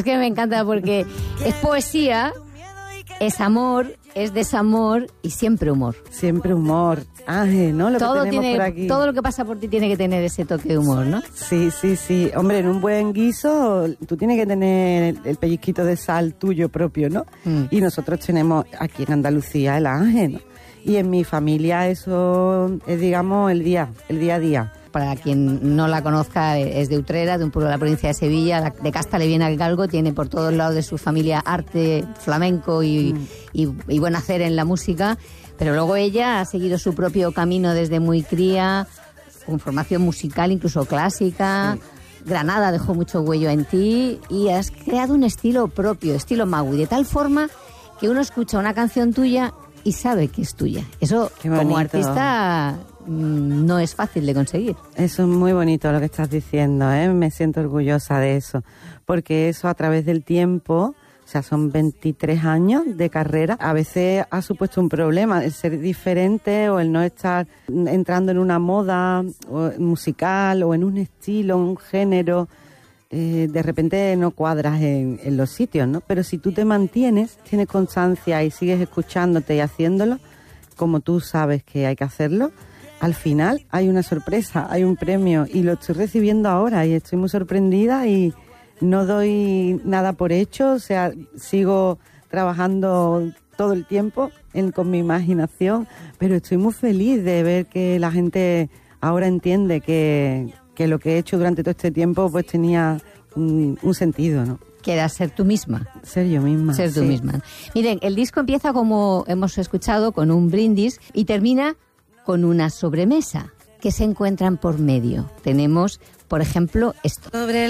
Es que me encanta porque es poesía, es amor, es desamor y siempre humor. Siempre humor. ¿No? Todo lo que pasa por ti tiene que tener ese toque de humor, ¿no? Sí. Hombre, en un buen guiso tú tienes que tener el pellizquito de sal tuyo propio, ¿no? Y nosotros tenemos aquí en Andalucía el ángel, ¿no? Y en mi familia eso es, digamos, el día a día. Para quien no la conozca, es de Utrera, de un pueblo de la provincia de Sevilla, de casta le viene al galgo, tiene por todos lados de su familia arte, flamenco y buen hacer en la música, pero luego ella ha seguido su propio camino desde muy cría, con formación musical, incluso clásica. Sí. Granada dejó mucho huello en ti y has creado un estilo propio, estilo Maui, de tal forma que uno escucha una canción tuya y sabe que es tuya. Eso, como artista, no es fácil de conseguir. Eso es muy bonito lo que estás diciendo, ¿eh? Me siento orgullosa de eso, porque eso a través del tiempo, o sea, son 23 años de carrera, a veces ha supuesto un problema el ser diferente o el no estar entrando en una moda musical o en un estilo, un género. De repente no cuadras en los sitios, ¿no? Pero si tú te mantienes, tienes constancia y sigues escuchándote y haciéndolo, como tú sabes que hay que hacerlo, al final hay una sorpresa, hay un premio y lo estoy recibiendo ahora y estoy muy sorprendida y no doy nada por hecho, o sea, sigo trabajando todo el tiempo con mi imaginación, pero estoy muy feliz de ver que la gente ahora entiende que lo que he hecho durante todo este tiempo pues tenía un sentido, ¿no? Que era ser tú misma. Ser yo misma. Ser tú misma. Miren, el disco empieza, como hemos escuchado, con un brindis y termina con una sobremesa que se encuentran por medio. Tenemos, por ejemplo, esto.